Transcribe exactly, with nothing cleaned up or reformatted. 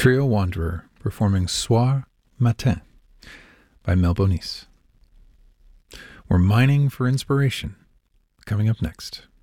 Trio Wanderer performing Soir Matin by Mel Bonis. We're mining for inspiration. Coming up next.